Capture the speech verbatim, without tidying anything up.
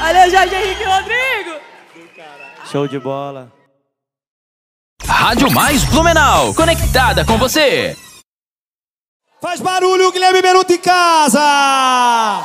Valeu, Jorge Henrique Rodrigo. Show de bola. Rádio Mais Blumenau, conectada com você. Faz barulho, Guilherme Beruto em casa!